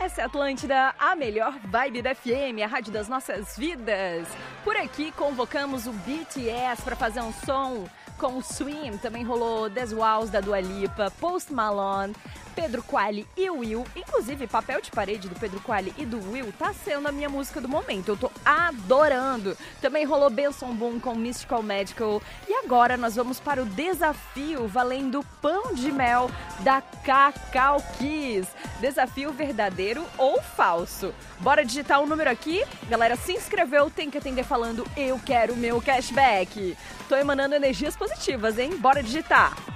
Essa é a Atlântida, a melhor vibe da FM, a rádio das nossas vidas. Por aqui convocamos o BTS para fazer um som com o Swim. Também rolou The Walls da Dua Lipa, Post Malone, Pedro Quali e Will. Inclusive, Papel de Parede do Pedro Quali e do Will tá sendo a minha música do momento. Eu tô adorando. Também rolou Benson Boom com Mystical Magical. E agora nós vamos para o desafio valendo pão de mel da Cacau Kiss. Desafio verdadeiro ou falso? Bora digitar um número aqui? Galera, se inscreveu, tem que atender falando eu quero meu cashback. Tô emanando energias positivas, hein? Bora digitar.